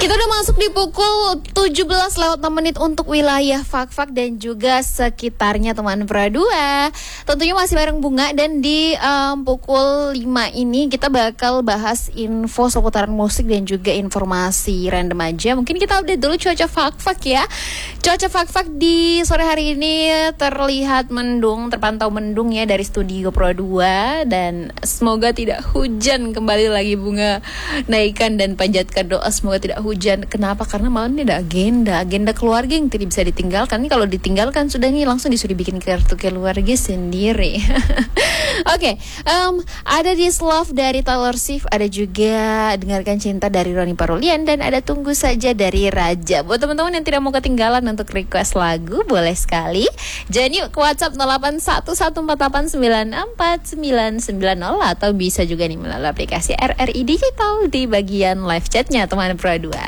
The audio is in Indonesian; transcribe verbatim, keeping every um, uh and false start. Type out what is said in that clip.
Kita udah masuk di pukul tujuh belas lewat enam menit untuk wilayah Fak-Fak dan juga sekitarnya teman Pro dua. Tentunya masih bareng Bunga dan di um, pukul lima ini kita bakal bahas info seputaran musik dan juga informasi random aja. Mungkin kita update dulu cuaca Fak-Fak ya. Cuaca Fak-Fak di sore hari ini terlihat mendung, terpantau mendung ya dari studio Pro dua, dan semoga tidak hujan. Kembali lagi Bunga naikkan dan panjatkan doa semoga tidak hujan. Kenapa? Karena malam ini ada agenda Agenda keluarga yang tidak bisa ditinggalkan. Ini kalau ditinggalkan sudah nih langsung disuruh bikin kartu keluarga sendiri. Oke, okay, um, ada This Love dari Taylor Swift, ada juga Dengarkan Cinta dari Ronnie Parulian, dan ada Tunggu Saja dari Raja. Buat teman-teman yang tidak mau ketinggalan untuk request lagu, boleh sekali jadi yuk ke WhatsApp nol delapan satu satu empat delapan sembilan empat sembilan sembilan nol, atau bisa juga nih melalui aplikasi R R I Digital di bagian live chatnya teman Pro dua.